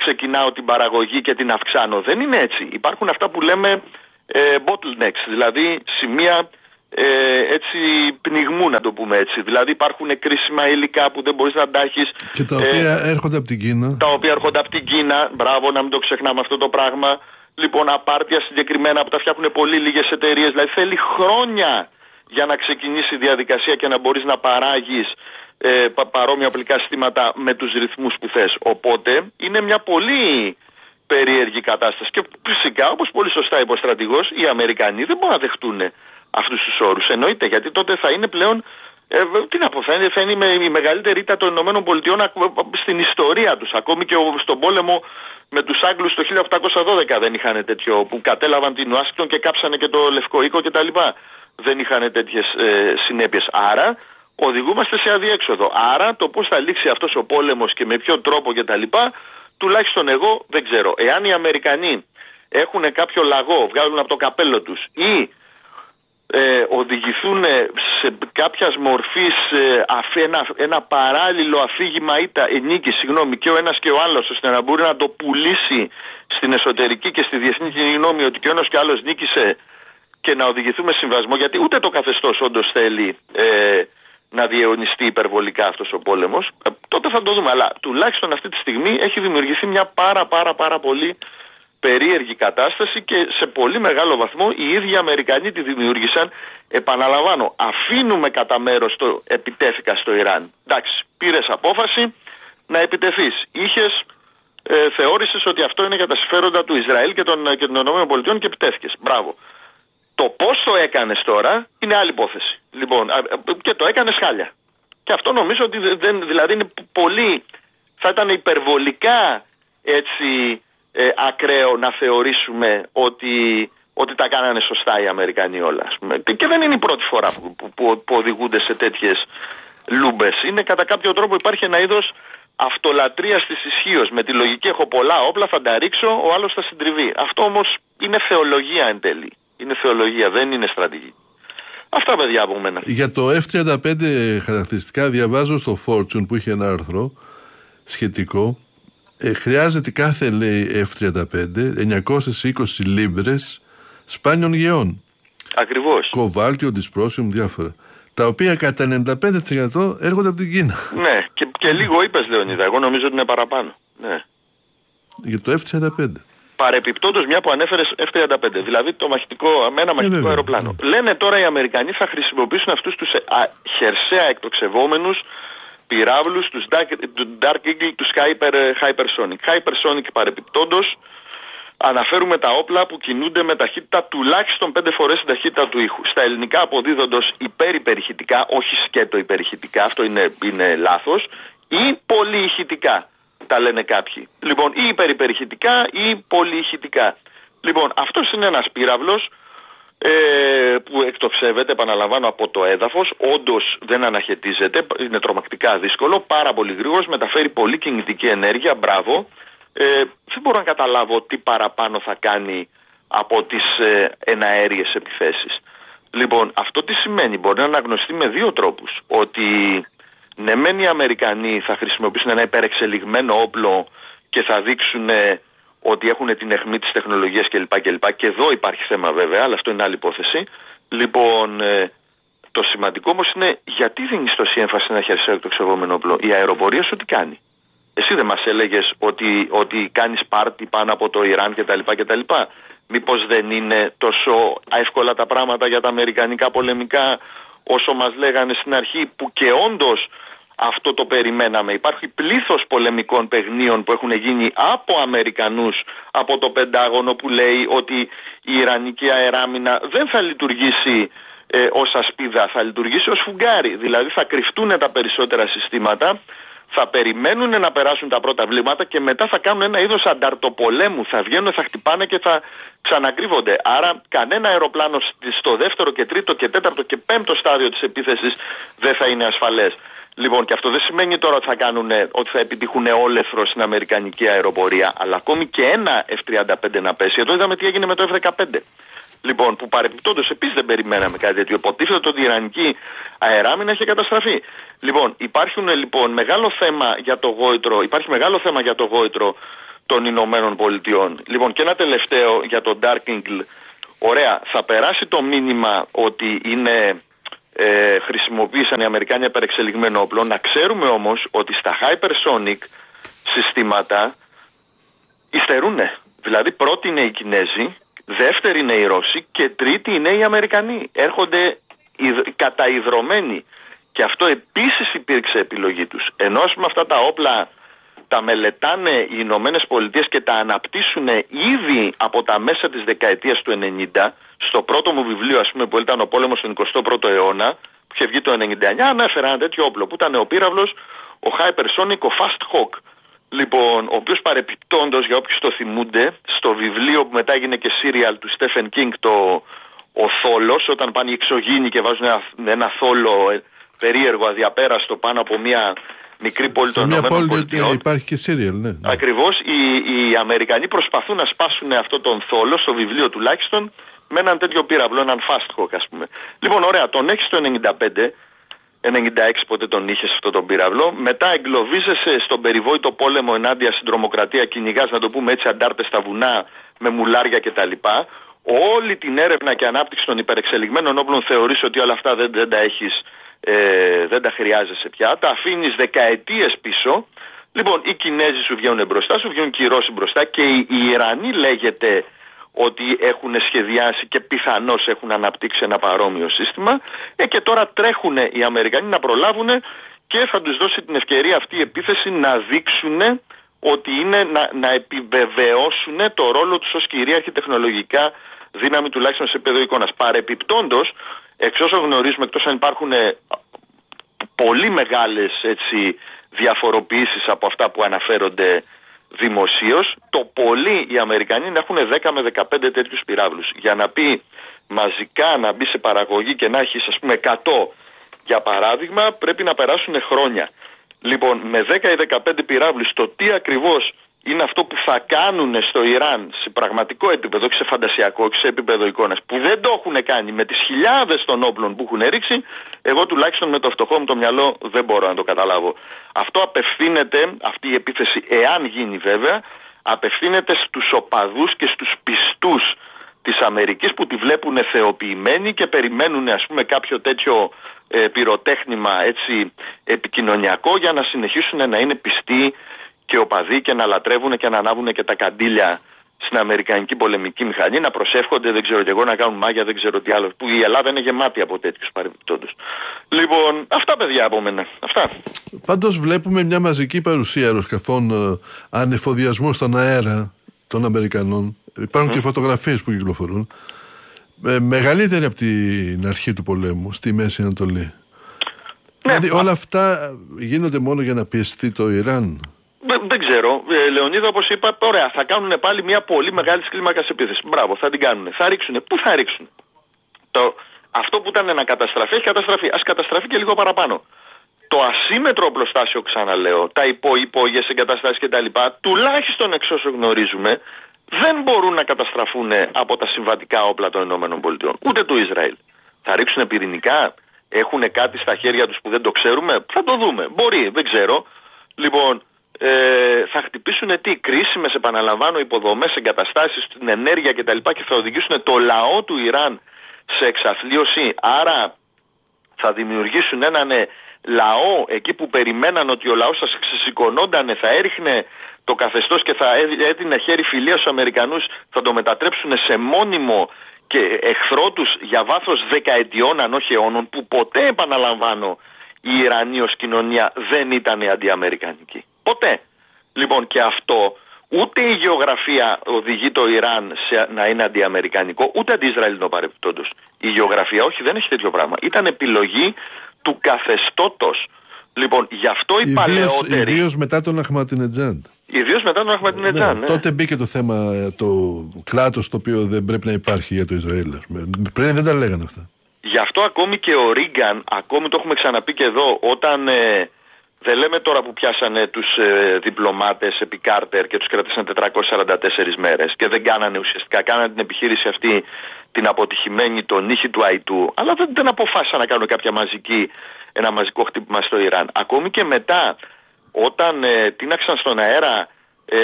ξεκινάω την παραγωγή και την αυξάνω. Δεν είναι έτσι. Υπάρχουν αυτά που λέμε ε, bottlenecks, δηλαδή σημεία ε, έτσι πνιγμού, να το πούμε έτσι. Δηλαδή υπάρχουν κρίσιμα υλικά που δεν μπορείς να τα έχεις. Και τα οποία ε, έρχονται από την Κίνα. Τα οποία έρχονται από την Κίνα. Μπράβο, να μην το ξεχνάμε αυτό το πράγμα. Λοιπόν, απάρτια συγκεκριμένα που τα φτιάχνουν πολύ λίγες εταιρείες. Δηλαδή θέλει χρόνια για να ξεκινήσει η διαδικασία και να μπορείς να παράγεις ε, πα, παρόμοια οπλικά συστήματα με τους ρυθμούς που θες. Οπότε είναι μια πολύ περίεργη κατάσταση. Και φυσικά, όπως πολύ σωστά είπε ο στρατηγός, οι Αμερικανοί δεν μπορούν να δεχτούν αυτούς τους όρους. Εννοείται, γιατί τότε θα είναι πλέον, ε, τι να πω, θα είναι, θα είναι η μεγαλύτερη ήττα των ΗΠΑ στην ιστορία τους. Ακόμη και στον πόλεμο με τους Άγγλους το χίλια οκτακόσια δώδεκα δεν είχαν τέτοιο, που κατέλαβαν την Ουάσιγκτον και κάψανε και το Λευκό Οίκο κτλ. Δεν είχαν τέτοιες ε, συνέπειες. Άρα οδηγούμαστε σε αδιέξοδο. Άρα το πώς θα λήξει αυτός ο πόλεμος και με ποιον τρόπο κτλ. Τουλάχιστον εγώ δεν ξέρω. Εάν οι Αμερικανοί έχουν κάποιο λαγό, βγάλουν από το καπέλο τους ή ε, οδηγηθούν σε κάποιας μορφής ε, αφ, ένα, ένα παράλληλο αφήγημα ή τα, ε, νίκη, συγγνώμη, και ο ένας και ο άλλος, ώστε να μπορεί να το πουλήσει στην εσωτερική και στη διεθνή κοινή ότι και ο ένας και ο άλλος νίκησε και να οδηγηθούμε συμβασμό, γιατί ούτε το καθεστώς όντως θέλει ε, να διαιωνιστεί υπερβολικά αυτός ο πόλεμος, ε, τότε θα το δούμε. Αλλά τουλάχιστον αυτή τη στιγμή έχει δημιουργηθεί μια πάρα πάρα πάρα πολύ περίεργη κατάσταση και σε πολύ μεγάλο βαθμό οι ίδιοι Αμερικανοί τη δημιούργησαν. Επαναλαμβάνω, αφήνουμε κατά μέρος το επιτέθηκα στο Ιράν. Εντάξει, πήρες απόφαση να επιτεθείς. Είχες, ε, θεώρησες ότι αυτό είναι για τα συμφέροντα του Ισραήλ και των, και των ΗΠΑ και επιτέθηκες. Μπράβο. Το πώς το έκανες τώρα είναι άλλη υπόθεση. Λοιπόν, και το έκανες χάλια. Και αυτό νομίζω ότι δεν, δηλαδή είναι πολύ, θα ήταν υπερβολικά έτσι ε, ακραίο να θεωρήσουμε ότι, ότι τα κάνανε σωστά οι Αμερικανοί όλα. Ας πούμε. Και δεν είναι η πρώτη φορά που, που, που, που οδηγούνται σε τέτοιες λούμπες. Είναι κατά κάποιο τρόπο υπάρχει ένα είδος αυτολατρείας της ισχύως. Με τη λογική έχω πολλά όπλα, θα τα ρίξω, ο άλλος θα συντριβεί. Αυτό όμως είναι θεολογία εν τέλει. Είναι θεολογία, δεν είναι στρατηγική. Αυτά, παιδιά, από μένα. Για το εφ τριάντα πέντε χαρακτηριστικά διαβάζω στο Fortune που είχε ένα άρθρο σχετικό. Ε, χρειάζεται κάθε, λέει, εφ τριάντα πέντε εννιακόσιες είκοσι λίμπρες σπάνιων γεών. Ακριβώς. Κοβάλτιο, δυσπρόσιουμ, διάφορα. Τα οποία κατά ενενήντα πέντε τοις εκατό έρχονται από την Κίνα. Ναι, και, και λίγο είπες, Λεωνίδα. Εγώ νομίζω ότι είναι παραπάνω. Ναι. Για το εφ τριάντα πέντε. Παρεπιπτόντως, μια που ανέφερες εφ τριάντα πέντε, δηλαδή το μαχητικό, με ένα μαχητικό ε, αεροπλάνο. Ναι. Λένε τώρα οι Αμερικανοί θα χρησιμοποιήσουν αυτούς τους α, χερσαία εκτοξευόμενους πυράβλους, τους Dark, Dark Eagle, τους Hyper, Hypersonic. Hypersonic παρεπιπτόντως αναφέρουμε τα όπλα που κινούνται με ταχύτητα τουλάχιστον πέντε φορές την ταχύτητα του ήχου. Στα ελληνικά αποδίδοντος υπερ-υπερηχητικά, όχι σκέτο υπερηχητικά, αυτό είναι, είναι λάθος, ή πολυηχητικά. Τα λένε κάποιοι. Λοιπόν, ή υπερυπερηχητικά ή πολυηχητικά. Λοιπόν, αυτός είναι ένας πύραυλος ε, που εκτοξεύεται, επαναλαμβάνω, από το έδαφος. Όντως δεν αναχαιτίζεται, είναι τρομακτικά δύσκολο, πάρα πολύ γρήγορος, μεταφέρει πολύ κινητική ενέργεια, μπράβο. Ε, δεν μπορώ να καταλάβω τι παραπάνω θα κάνει από τις ε, εναέριες επιθέσεις. Λοιπόν, αυτό τι σημαίνει? Μπορεί να αναγνωστεί με δύο τρόπους. Ότι ναι, μεν οι Αμερικανοί θα χρησιμοποιήσουν ένα υπερεξελιγμένο όπλο και θα δείξουν ε, ότι έχουν την αιχμή της τεχνολογίας κλπ. κλπ. Και εδώ υπάρχει θέμα βέβαια, αλλά αυτό είναι άλλη υπόθεση. Λοιπόν, ε, το σημαντικό όμως είναι γιατί δίνεις τόση έμφαση σε ένα χερσαίο εκτοξευόμενο όπλο? Η αεροπορία σου τι κάνει? Εσύ δεν μας έλεγες ότι, ότι κάνεις πάρτι πάνω από το Ιράν κτλ. κτλ. Μήπως δεν είναι τόσο εύκολα τα πράγματα για τα αμερικανικά πολεμικά όσο μας λέγανε στην αρχή, που και όντως αυτό το περιμέναμε? Υπάρχει πλήθος πολεμικών παιγνίων που έχουν γίνει από Αμερικανούς από το Πεντάγωνο που λέει ότι η Ιρανική αεράμινα δεν θα λειτουργήσει ε, ως ασπίδα, θα λειτουργήσει ως φουγγάρι. Δηλαδή θα κρυφτούν τα περισσότερα συστήματα, θα περιμένουν να περάσουν τα πρώτα βλήματα και μετά θα κάνουν ένα είδος ανταρτοπολέμου. Θα βγαίνουν, θα χτυπάνε και θα ξανακρύβονται. Άρα κανένα αεροπλάνο στο δεύτερο και τρίτο και τέταρτο και πέμπτο στάδιο της επίθεσης δεν θα είναι ασφαλές. Λοιπόν, και αυτό δεν σημαίνει τώρα ότι θα, κάνουν, ότι θα επιτύχουν όλεθρο στην αμερικανική αεροπορία, αλλά ακόμη και ένα εφ τριάντα πέντε να πέσει. Εδώ είδαμε τι έγινε με το εφ δεκαπέντε. Λοιπόν, που παρεπιπτόντως επίσης δεν περιμέναμε κάτι τέτοιο. Υποτίθεται ότι η Ιρανική αεράμινα είχε καταστραφεί. Λοιπόν, υπάρχουν λοιπόν μεγάλο θέμα για το γόητρο, υπάρχει μεγάλο θέμα για το γόητρο των Ηνωμένων Πολιτειών. Λοιπόν, και ένα τελευταίο για τον Dark Eagle. Ωραία, θα περάσει το μήνυμα ότι είναι, ε, χρησιμοποίησαν οι Αμερικάνοι υπερεξελιγμένο όπλο. Να ξέρουμε όμως ότι στα hypersonic συστήματα υστερούνε. Δηλαδή πρώτη είναι οι Κινέζοι, δεύτερη είναι οι Ρώσοι και τρίτη είναι οι Αμερικανοί. Έρχονται καταϊδρωμένοι. Και αυτό επίσης υπήρξε επιλογή τους. Ενώ ας πούμε αυτά τα όπλα τα μελετάνε οι Ηνωμένες Πολιτείες και τα αναπτύσσουν ήδη από τα μέσα της δεκαετίας του ενενήντα. Στο πρώτο μου βιβλίο, ας πούμε, που ήταν ο πόλεμος στον εικοστό πρώτο αιώνα, που είχε βγει το ενενήντα εννιά, ανέφερα ένα τέτοιο όπλο που ήταν ο πύραυλος, ο Hypersonic, ο Fast Hawk. Λοιπόν, ο οποίος παρεπιπτόντος, για όποιους το θυμούνται, στο βιβλίο που μετά έγινε και serial του Stephen King, το ο Θόλος, όταν πάνε οι εξωγήινοι και βάζουν ένα, ένα θόλο περίεργο, αδιαπέραστο πάνω από μια μικρή πόλη των Ηνωμένων Πολιτειών. Υπάρχει και σύριαλ, ναι. Ακριβώς, οι, οι Αμερικανοί προσπαθούν να σπάσουν αυτόν τον θόλο, στο βιβλίο τουλάχιστον, με έναν τέτοιο πύραυλο, έναν Fast Hawk, ας πούμε. Λοιπόν, ωραία, τον έχεις το ενενήντα πέντε, ενενήντα έξι πότε τον είχες αυτό τον πύραυλο. Μετά εγκλωβίζεσαι στον περιβόητο πόλεμο ενάντια στην τρομοκρατία, κυνηγάς, να το πούμε έτσι, αντάρτες στα βουνά με μουλάρια κτλ. Όλη την έρευνα και ανάπτυξη των υπερεξελιγμένων όπλων θεωρείς ότι όλα αυτά δεν, δεν τα έχεις, ε, δεν τα χρειάζεσαι πια. Τα αφήνεις δεκαετίες πίσω. Λοιπόν, οι Κινέζοι σου βγαίνουν μπροστά, σου βγαίνουν και οι Ρώσοι μπροστά και οι, οι Ιρανοί λέγεται ότι έχουν σχεδιάσει και πιθανώς έχουν αναπτύξει ένα παρόμοιο σύστημα. Ε, και τώρα τρέχουν οι Αμερικανοί να προλάβουν και θα τους δώσει την ευκαιρία αυτή η επίθεση να δείξουν ότι είναι να, να επιβεβαιώσουν το ρόλο τους ως κυρίαρχη τεχνολογικά δύναμη, τουλάχιστον σε επίπεδο εικόνας. Παρεπιπτόντος, εξ όσων γνωρίζουμε, εκτός αν υπάρχουν πολύ μεγάλες έτσι, διαφοροποιήσεις από αυτά που αναφέρονται δημοσίως, το πολύ οι Αμερικανοί να έχουν δέκα με δεκαπέντε τέτοιους πυράβλους. Για να πει μαζικά να μπει σε παραγωγή και να έχεις ας πούμε εκατό για παράδειγμα, πρέπει να περάσουν χρόνια. Λοιπόν, με δέκα ή δεκαπέντε πυράβλους, το τι ακριβώς είναι αυτό που θα κάνουν στο Ιράν σε πραγματικό επίπεδο, όχι σε φαντασιακό, όχι σε επίπεδο εικόνας, που δεν το έχουν κάνει με τις χιλιάδες των όπλων που έχουν ρίξει, εγώ τουλάχιστον με το φτωχό μου το μυαλό δεν μπορώ να το καταλάβω. Αυτό απευθύνεται, αυτή η επίθεση, εάν γίνει βέβαια, απευθύνεται στους οπαδούς και στους πιστούς της Αμερικής που τη βλέπουν θεοποιημένη και περιμένουν ας πούμε κάποιο τέτοιο ε, πυροτέχνημα έτσι επικοινωνιακό για να συνεχίσουν να είναι πιστοί και οπαδοί και να λατρεύουν και να ανάβουν και τα καντήλια στην αμερικανική πολεμική μηχανή, να προσεύχονται, δεν ξέρω και εγώ, να κάνουν μάγια, δεν ξέρω τι άλλο. Που η Ελλάδα είναι γεμάτη από τέτοιους παρεμπιπτόντους. Λοιπόν, αυτά παιδιά από μένα. Αυτά. Πάντως βλέπουμε μια μαζική παρουσία αεροσκαφών ε, ανεφοδιασμού στον αέρα των Αμερικανών. Υπάρχουν mm. και φωτογραφίες που κυκλοφορούν. Ε, μεγαλύτερη από την αρχή του πολέμου στη Μέση Ανατολή. Ναι, δηλαδή όλα αυτά γίνονται μόνο για να πιεστεί το Ιράν. Δεν, δεν ξέρω. Ε, Λεωνίδα, όπως είπα, ωραία, θα κάνουν πάλι μια πολύ μεγάλη κλίμακα επίθεση. Μπράβο, θα την κάνουν. Θα ρίξουν. Πού θα ρίξουν? Το, αυτό που ήταν να καταστραφεί, έχει καταστραφεί. Ας καταστραφεί και λίγο παραπάνω. Το ασύμετρο οπλοστάσιο, ξαναλέω, τα υπο-υπόγειες εγκαταστάσεις κτλ., τουλάχιστον εξ όσων γνωρίζουμε, δεν μπορούν να καταστραφούν από τα συμβατικά όπλα των ΗΠΑ, ούτε του Ισραήλ. Θα ρίξουν πυρηνικά, έχουν κάτι στα χέρια τους που δεν το ξέρουμε, θα το δούμε. Μπορεί, δεν ξέρω. Λοιπόν, ε, θα χτυπήσουν τι, κρίσιμες, επαναλαμβάνω, υποδομές, εγκαταστάσεις, την ενέργεια κτλ. Και θα οδηγήσουν το λαό του Ιράν σε εξαθλίωση. Άρα θα δημιουργήσουν έναν λαό εκεί που περιμέναν ότι ο λαός θα ξεσηκωνόταν, θα έριχνε το καθεστώς και θα έδινε χέρι φιλίας στους Αμερικανούς, θα το μετατρέψουν σε μόνιμο και εχθρό τους για βάθος δεκαετιών αν όχι αιώνων, που ποτέ, επαναλαμβάνω, η Ιρανή ως κοινωνία δεν ήταν αντιαμερικανική. Ποτέ. Λοιπόν, και αυτό ούτε η γεωγραφία οδηγεί το Ιράν σε να είναι αντιαμερικανικό, ούτε αντιισραηλινό παρεμπιπτόντως. Η γεωγραφία όχι, δεν έχει τέτοιο πράγμα. Ήταν επιλογή του καθεστώτος. Λοιπόν, γι' αυτό οι παλαιότεροι... Ιδίως μετά τον Αχματινετζάντ. Ιδίως μετά τον Αχματινετζάντ, ναι, ναι. Τότε μπήκε το θέμα, το κράτος το οποίο δεν πρέπει να υπάρχει για το Ισραήλ. Πριν δεν τα λέγανε αυτά. Γι' αυτό ακόμη και ο Ρίγκαν, ακόμη το έχουμε ξαναπεί και εδώ, όταν... Ε, δεν λέμε τώρα που πιάσανε τους ε, διπλωμάτες επί Κάρτερ και τους κρατήσαν τετρακόσιες σαράντα τέσσερις μέρες και δεν κάνανε ουσιαστικά, κάνανε την επιχείρηση αυτή την αποτυχημένη, τον νύχη του Αϊτού, αλλά δεν, δεν αποφάσισαν να κάνουν κάποια μαζική, ένα μαζικό χτύπημα στο Ιράν. Ακόμη και μετά, όταν ε, τίναξαν στον αέρα Ε,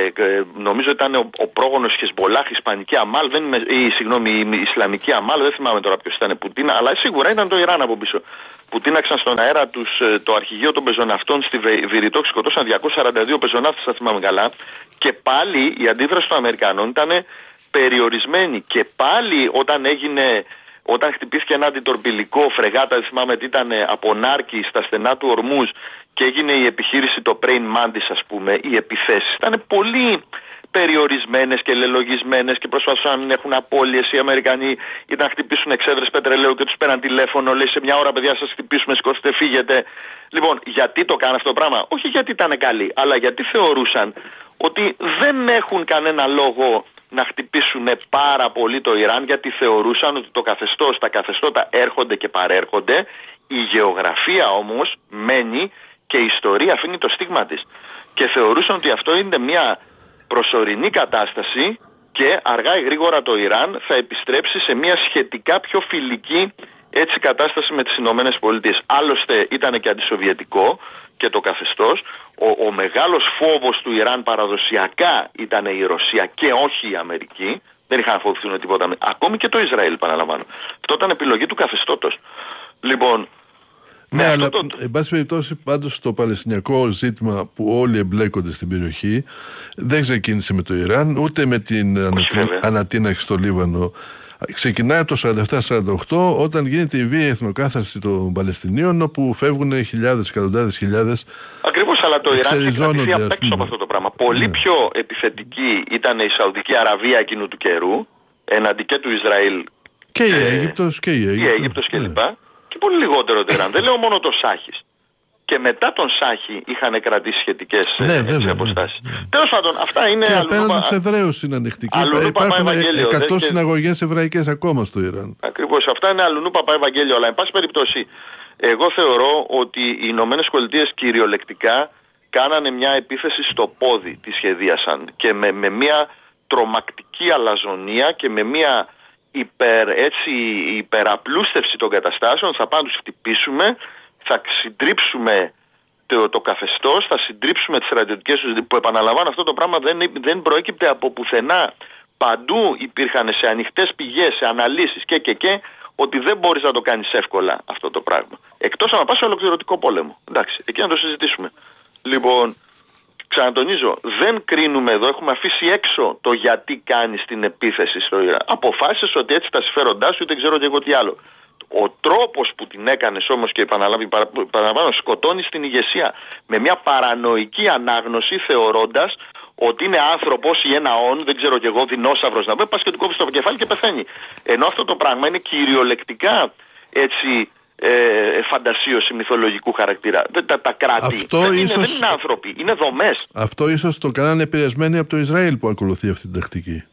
νομίζω ήταν ο, ο πρόγονος Χεσμπολάχ, Ισπανική Αμάλ, δεν είμαι, ή συγγνώμη, η Ισλαμική Αμάλ, δεν θυμάμαι τώρα ποιος ήταν που τίνα, αλλά σίγουρα ήταν το Ιράν από πίσω. Που τίναξαν στον αέρα τους το αρχηγείο των πεζοναυτών στη Βηρητό, σκοτώσαν διακόσιους σαράντα δύο πεζοναύτες, θα θυμάμαι καλά. Και πάλι η αντίδραση των Αμερικανών ήταν περιορισμένη. Και πάλι όταν έγινε. Όταν χτυπήθηκε ένα αντιτορπιλικό φρεγάτα, δεν θυμάμαι τι ήταν, από Νάρκη στα στενά του Ορμούζ και έγινε η επιχείρηση το Praying Mantis, ας πούμε, οι επιθέσεις ήταν πολύ περιορισμένες και λελογισμένες και προσπαθούσαν να έχουν απώλειες. Οι Αμερικανοί ήταν να χτυπήσουν εξέδρες πετρελαίου και τους πέραν τηλέφωνο, λέει σε μια ώρα παιδιά σας χτυπήσουμε, σηκώστε, φύγετε. Λοιπόν, γιατί το κάνουν αυτό το πράγμα? Όχι γιατί ήταν καλοί, αλλά γιατί θεωρούσαν ότι δεν έχουν κανένα λόγο να χτυπήσουν πάρα πολύ το Ιράν, γιατί θεωρούσαν ότι το καθεστώς, τα καθεστώτα έρχονται και παρέρχονται. Η γεωγραφία όμως μένει και η ιστορία αφήνει το στίγμα της. Και θεωρούσαν ότι αυτό είναι μια προσωρινή κατάσταση και αργά ή γρήγορα το Ιράν θα επιστρέψει σε μια σχετικά πιο φιλική έτσι κατάσταση με τις Ηνωμένες Πολιτείες. Άλλωστε ήταν και αντισοβιετικό και το καθεστώς. Ο, ο μεγάλος φόβος του Ιράν παραδοσιακά ήταν η Ρωσία και όχι η Αμερική. Δεν είχαν φοβηθούν τίποτα. Ακόμη και το Ισραήλ, παραλαμβάνω. Αυτό ήταν επιλογή του καθεστώτος. Λοιπόν, ναι, αλλά το... εν πάση περιπτώσει πάντως το παλαιστινιακό ζήτημα που όλοι εμπλέκονται στην περιοχή δεν ξεκίνησε με το Ιράν ούτε με την ανατί... ανατείναξη στο Λίβανο. Ξεκινάει από το σαράντα επτά σαράντα οκτώ όταν γίνεται η βία εθνοκάθαρση των Παλαιστινίων, όπου φεύγουν χιλιάδες, εκατοντάδες χιλιάδες. Ακριβώς, αλλά το Ιράν είχε κρατηθεί απ' έξω από αυτό το πράγμα. Πολύ ναι. πιο επιθετική ήταν η Σαουδική Αραβία εκείνου του καιρού, εναντί και του Ισραήλ. Και η Αίγυπτος και η Αίγυπτος. Η Αίγυπτος και λοιπά. Ναι. Και πολύ λιγότερο το Ιράν. Δεν λέω μόνο το Σάχης. Και μετά τον Σάχη είχαν κρατήσει σχετικές ναι, αποστάσεις. Ναι, ναι. Τέλος πάντων, αυτά είναι. Και απέναντι στους Εβραίους είναι ανοιχτική. Υπάρχουν εκατό συναγωγές εβραϊκές ακόμα στο Ιράν. Ακριβώς. Αυτά είναι αλλουνού παπά Ευαγγέλιο. Αλλά, εν πάση περιπτώσει, εγώ θεωρώ ότι οι Ηνωμένες Πολιτείες κυριολεκτικά κάνανε μια επίθεση στο πόδι, τη σχεδίασαν. Και με, με μια τρομακτική αλαζονία και με μια υπερ, έτσι, υπεραπλούστευση των καταστάσεων θα πάμε τους χτυπήσουμε. Θα συντρίψουμε το, το καθεστώς, θα συντρίψουμε τις στρατιωτικές τους, που επαναλαμβάνω αυτό το πράγμα δεν, δεν προέκυπτε από πουθενά. Παντού υπήρχαν σε ανοιχτές πηγές, σε αναλύσεις και και και, ότι δεν μπορείς να το κάνεις εύκολα αυτό το πράγμα. Εκτός αν πας σε ολοκληρωτικό πόλεμο. Εντάξει, εκεί να το συζητήσουμε. Λοιπόν, ξανατονίζω, δεν κρίνουμε εδώ, έχουμε αφήσει έξω το γιατί κάνεις την επίθεση στο Ιράν. Αποφάσισες ότι έτσι τα συμφέροντά σου, δεν ξέρω και εγώ τι άλλο. Ο τρόπος που την έκανες όμως και επαναλαμβάνω σκοτώνεις την ηγεσία με μια παρανοϊκή ανάγνωση, θεωρώντας ότι είναι άνθρωπος ή ένα όν, δεν ξέρω κι εγώ, δεινόσαυρος να πει, πας και του κόβεις το κεφάλι και πεθαίνει. Ενώ αυτό το πράγμα είναι κυριολεκτικά έτσι ε, φαντασίωση μυθολογικού χαρακτήρα. Δεν τα, τα κράτη αυτό δεν, ίσως... είναι, δεν είναι άνθρωποι, είναι δομές. Αυτό ίσως το κάνανε επηρεασμένοι από το Ισραήλ που ακολουθεί αυτή την τακτική.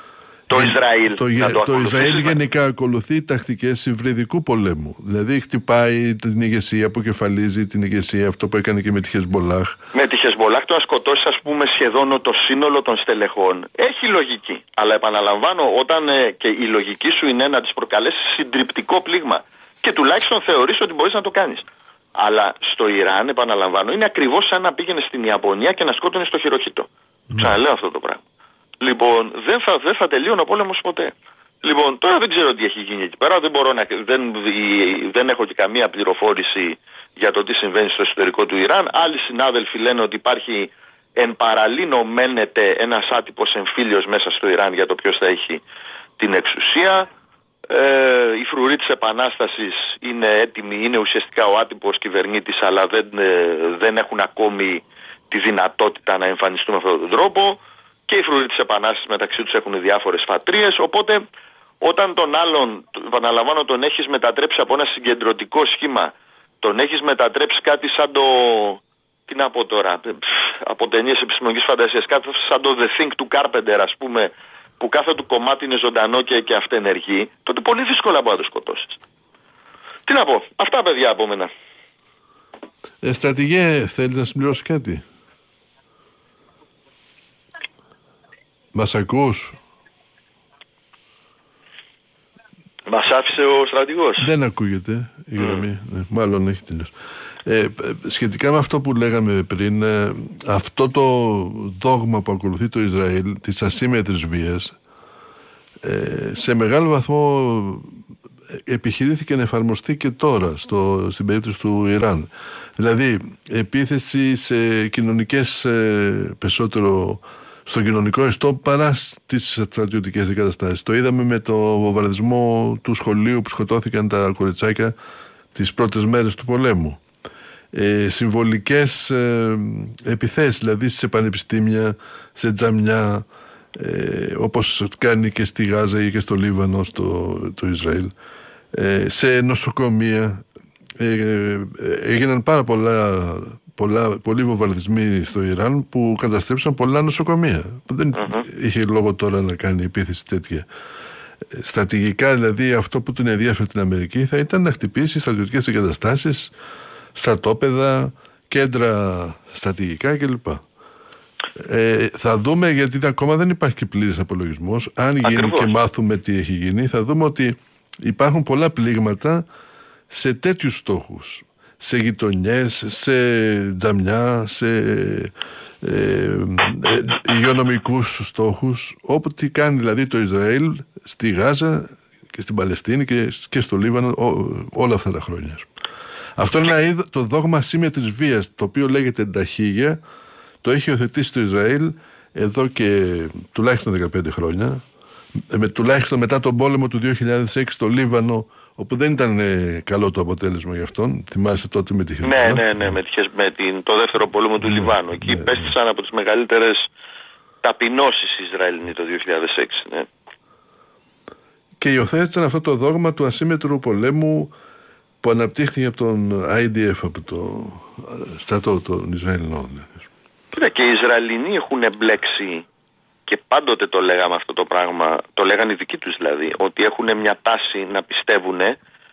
Το Ισραήλ, το, να το το Ισραήλ γενικά ακολουθεί τακτικές υβριδικού πολέμου. Δηλαδή χτυπάει την ηγεσία, αποκεφαλίζει την ηγεσία, αυτό που έκανε και με τη Χεσμπολάχ. Με τη Χεσμπολάχ το να σκοτώσει, ας πούμε, σχεδόν το σύνολο των στελεχών. Έχει λογική. Αλλά επαναλαμβάνω, όταν ε, και η λογική σου είναι να της προκαλέσει συντριπτικό πλήγμα και τουλάχιστον θεωρείς ότι μπορείς να το κάνεις. Αλλά στο Ιράν, επαναλαμβάνω, είναι ακριβώς σαν να πήγαινε στην Ιαπωνία και να σκότωνε στο Χειροχίτο. Mm. Ξαναλέω αυτό το πράγμα. Λοιπόν, δεν θα, δεν θα τελείωνε ο πόλεμος ποτέ. Λοιπόν, τώρα δεν ξέρω τι έχει γίνει εκεί πέρα. Δεν, μπορώ να, δεν, δεν έχω και καμία πληροφόρηση για το τι συμβαίνει στο εσωτερικό του Ιράν. Άλλοι συνάδελφοι λένε ότι υπάρχει εν παραλύνω μένεται ένας άτυπος εμφύλιος μέσα στο Ιράν για το ποιος θα έχει την εξουσία. Ε, η φρουροί της Επανάστασης είναι έτοιμοι, είναι ουσιαστικά ο άτυπος κυβερνήτης, αλλά δεν, δεν έχουν ακόμη τη δυνατότητα να εμφανιστούν με αυτόν τον τρόπο. Και οι φρουροί της Επανάστασης μεταξύ τους έχουν διάφορες φατρίες, οπότε όταν τον άλλον, επαναλαμβάνω, τον έχεις μετατρέψει από ένα συγκεντρωτικό σχήμα, τον έχεις μετατρέψει κάτι σαν το, τι να πω τώρα, από ταινίες επιστημονικής φαντασίας, κάτι σαν το The Thing του Carpenter, ας πούμε, που κάθε του κομμάτι είναι ζωντανό και, και αυτενεργεί, τότε πολύ δύσκολα μπορεί να το σκοτώσεις. Τι να πω, αυτά παιδιά από μένα. Ε, στρατηγέ, θέλεις να συμπληρώσει κάτι? Μας ακούς? Μας άφησε ο στρατηγός. Δεν ακούγεται η γραμμή. Mm. Ναι, μάλλον έχει τελειώσει. Ε, σχετικά με αυτό που λέγαμε πριν, ε, αυτό το δόγμα που ακολουθεί το Ισραήλ της ασύμμετρης βίας, ε, σε μεγάλο βαθμό επιχειρήθηκε να εφαρμοστεί και τώρα στο, στην περίπτωση του Ιράν. Δηλαδή επίθεση σε κοινωνικές, ε, περισσότερο στο κοινωνικό ιστό παρά στις στρατιωτικές εγκαταστάσεις. Το είδαμε με το βομβαρδισμό του σχολείου που σκοτώθηκαν τα κοριτσάκια τις πρώτες μέρες του πολέμου. Ε, συμβολικές ε, επιθέσεις, δηλαδή σε πανεπιστήμια, σε τζαμιά, ε, όπως κάνει και στη Γάζα ή και στο Λίβανο, στο το Ισραήλ, ε, σε νοσοκομεία. Ε, ε, έγιναν πάρα πολλά, πολλά, πολλοί βομβαρδισμοί στο Ιράν που καταστρέψαν πολλά νοσοκομεία. Δεν uh-huh. είχε λόγο τώρα να κάνει επίθεση τέτοια. Στρατηγικά, δηλαδή, αυτό που την ενδιαφέρει την Αμερική θα ήταν να χτυπήσει στρατιωτικές εγκαταστάσεις, στρατόπεδα, κέντρα στρατηγικά κλπ. Ε, θα δούμε, γιατί ακόμα δεν υπάρχει και πλήρης απολογισμός. Αν γίνει Ακριβώς. και μάθουμε τι έχει γίνει, θα δούμε ότι υπάρχουν πολλά πλήγματα σε τέτοιους στόχους. Σε γειτονιές, σε τζαμιά, σε ε, ε, υγειονομικούς στόχους. Όπου τι κάνει δηλαδή το Ισραήλ στη Γάζα και στην Παλαιστίνη και, και στο Λίβανο ό, όλα αυτά τα χρόνια. Αυτό είναι ένα είδο, το δόγμα σύμμετρης βίας, το οποίο λέγεται ταχύγια. Το έχει υιοθετήσει το Ισραήλ εδώ και τουλάχιστον δεκαπέντε χρόνια. Με, τουλάχιστον μετά τον πόλεμο του δύο χιλιάδες έξι στο Λίβανο, όπου δεν ήταν ε, καλό το αποτέλεσμα για αυτόν. Θυμάσαι τότε με τη Χεσμολάχ. Ναι, ναι, ναι, με, με την, το δεύτερο πόλεμο του ναι, Λιβάνου. Εκεί ναι, πέστησαν ναι. από τις μεγαλύτερες ταπεινώσεις οι Ισραηλινοί το δύο χιλιάδες έξι. Ναι. Και υιοθέτησαν αυτό το δόγμα του ασύμμετρου πολέμου που αναπτύχθηκε από τον άι ντι εφ, από το στρατό των Ισραηλινών. Κοίτα, και οι Ισραηλινοί έχουν εμπλέξει, και πάντοτε το λέγαμε αυτό το πράγμα, το λέγανε οι δικοί τους δηλαδή, ότι έχουν μια τάση να πιστεύουν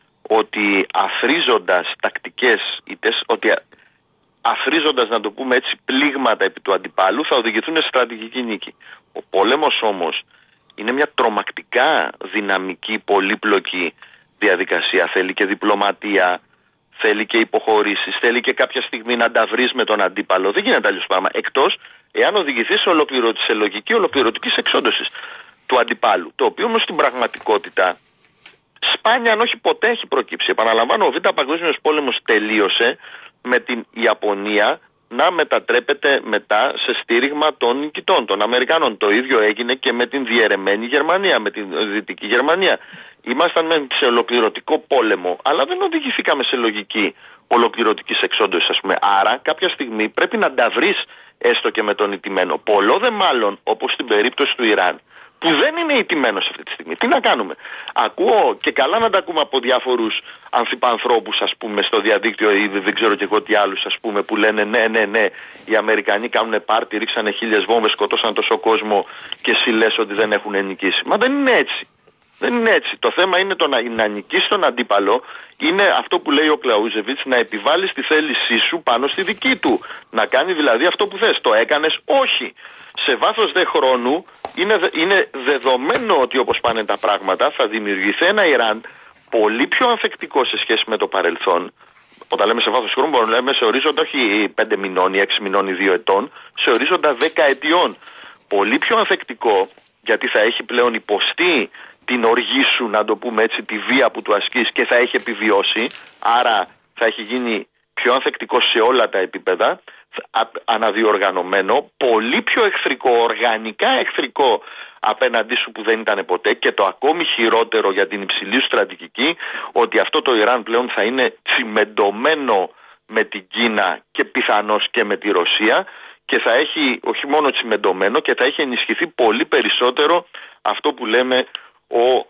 ότι αφρίζοντας τακτικές ήττες, ότι αφρίζοντας, να το πούμε έτσι, πλήγματα επί του αντιπάλου, θα οδηγηθούν σε στρατηγική νίκη. Ο πόλεμος όμως είναι μια τρομακτικά δυναμική, πολύπλοκη διαδικασία. Θέλει και διπλωματία, θέλει και υποχωρήσεις, θέλει και κάποια στιγμή να τα βρεις με τον αντίπαλο. Δεν γίνεται αλλιώς πράγμα. Εκτός εάν οδηγηθείς σε, ολοκληρωτη, σε λογική ολοκληρωτικής εξόντωσης του αντιπάλου. Το οποίο όμως στην πραγματικότητα σπάνια, αν όχι ποτέ, έχει προκύψει. Επαναλαμβάνω, ο Β' Παγκόσμιος Πόλεμος τελείωσε με την Ιαπωνία να μετατρέπεται μετά σε στήριγμα των νικητών, των Αμερικάνων. Το ίδιο έγινε και με την διαιρεμένη Γερμανία, με την Δυτική Γερμανία. Ήμασταν σε ολοκληρωτικό πόλεμο, αλλά δεν οδηγηθήκαμε σε λογική ολοκληρωτικής εξόντωσης, ας πούμε. Άρα, κάποια στιγμή πρέπει να τα βρεις έστω και με τον ηττημένο. Πολλό δε μάλλον, όπως στην περίπτωση του Ιράν, που δεν είναι ηττημένος αυτή τη στιγμή. Τι να κάνουμε. Ακούω, και καλά να τα ακούμε από διάφορους ανθιπανθρώπους, ας πούμε, στο διαδίκτυο, ή δεν ξέρω και εγώ τι άλλους, ας πούμε, που λένε ναι, ναι, ναι, οι Αμερικανοί κάνουν πάρτι, ρίξανε χίλιες βόμβες, σκοτώσαν τόσο κόσμο και εσύ λες ότι δεν έχουν νικήσει. Μα δεν είναι έτσι. Δεν είναι έτσι. Το θέμα είναι το να, να νικήσει τον αντίπαλο, είναι αυτό που λέει ο Κλαούζεβιτς, να επιβάλλεις τη θέλησή σου πάνω στη δική του. Να κάνει δηλαδή αυτό που θες. Το έκανες? Όχι. Σε βάθος δε χρόνου είναι, είναι δεδομένο ότι όπως πάνε τα πράγματα θα δημιουργηθεί ένα Ιράν πολύ πιο ανθεκτικό σε σχέση με το παρελθόν. Όταν λέμε σε βάθος χρόνου μπορούμε να λέμε σε ορίζοντα όχι πέντε μηνών ή έξι μηνών ή δύο ετών, σε ορίζοντα δέκα ετιών. Πολύ πιο ανθεκτικό, γιατί θα έχει πλέον υποστεί την οργή σου, να το πούμε έτσι, τη βία που του ασκείς, και θα έχει επιβιώσει, άρα θα έχει γίνει πιο ανθεκτικό σε όλα τα επίπεδα, αναδιοργανωμένο, πολύ πιο εχθρικό, οργανικά εχθρικό απέναντί σου που δεν ήταν ποτέ, και το ακόμη χειρότερο για την υψηλή σου στρατηγική, ότι αυτό το Ιράν πλέον θα είναι τσιμεντωμένο με την Κίνα και πιθανώς και με τη Ρωσία, και θα έχει όχι μόνο τσιμεντωμένο, και θα έχει ενισχυθεί πολύ περισσότερο αυτό που λέμε ο,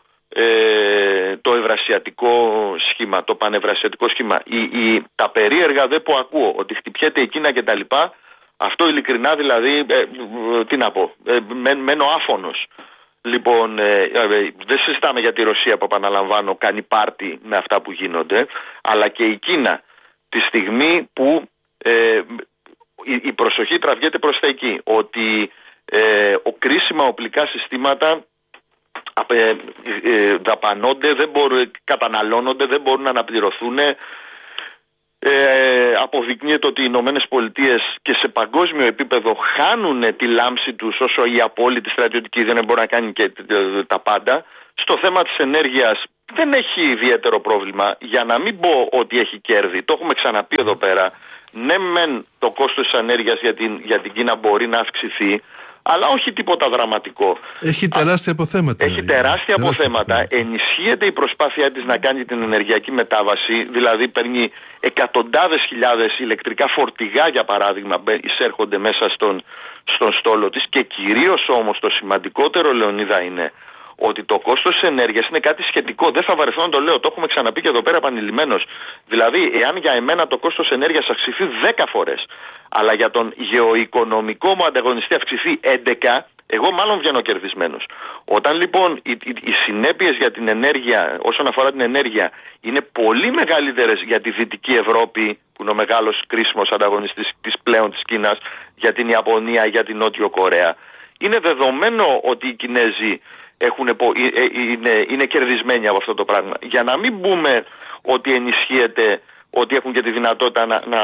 ε, το ευρασιατικό σχήμα, το πανευρασιατικό σχήμα. Η, η, τα περίεργα δε που ακούω, ότι χτυπιέται η Κίνα και τα λοιπά, αυτό ειλικρινά δηλαδή, ε, ε, τι να πω, ε, με, μένω άφωνος. Λοιπόν, ε, ε, δεν συζητάμε για τη Ρωσία που, επαναλαμβάνω, κάνει πάρτι με αυτά που γίνονται, αλλά και η Κίνα τη στιγμή που ε, η, η προσοχή τραβιέται προς τα εκεί, ότι ε, ο κρίσιμα οπλικά συστήματα ε, ε, δαπανώνται, δεν μπορούν, καταναλώνονται, δεν μπορούν να αναπληρωθούν. Ε, αποδεικνύεται ότι οι Ηνωμένες Πολιτείες και σε παγκόσμιο επίπεδο χάνουν τη λάμψη τους όσο η απόλυτη στρατιωτική δεν μπορεί να κάνει και τα πάντα. Στο θέμα της ενέργειας δεν έχει ιδιαίτερο πρόβλημα, για να μην πω ότι έχει κέρδη. Το έχουμε ξαναπεί εδώ πέρα. Ναι, μεν το κόστος της ενέργειας για την, για την Κίνα μπορεί να αυξηθεί, αλλά όχι τίποτα δραματικό. Έχει τεράστια αποθέματα. Έχει τεράστια αποθέματα. Ενισχύεται η προσπάθειά της να κάνει την ενεργειακή μετάβαση, δηλαδή παίρνει εκατοντάδες χιλιάδες ηλεκτρικά φορτηγά, για παράδειγμα, εισέρχονται μέσα στον, στον στόλο της, και κυρίως όμως το σημαντικότερο, Λεωνίδα, είναι ότι το κόστος της ενέργειας είναι κάτι σχετικό. Δεν θα βαρεθώ να το λέω, το έχουμε ξαναπεί και εδώ πέρα επανειλημμένως. Δηλαδή, εάν για εμένα το κόστος ενέργειας αυξηθεί δέκα φορές, αλλά για τον γεωοικονομικό μου ανταγωνιστή αυξηθεί έντεκα, εγώ μάλλον βγαίνω κερδισμένος. Όταν λοιπόν οι, οι, οι συνέπειες για την ενέργεια, όσον αφορά την ενέργεια, είναι πολύ μεγαλύτερες για τη Δυτική Ευρώπη, που είναι ο μεγάλος κρίσιμος ανταγωνιστής της πλέον της Κίνας, για την Ιαπωνία, για την Νότιο Κορέα, είναι δεδομένο ότι οι Κινέζοι έχουν, είναι, είναι κερδισμένοι από αυτό το πράγμα. Για να μην πούμε ότι ενισχύεται, ότι έχουν και τη δυνατότητα να, να,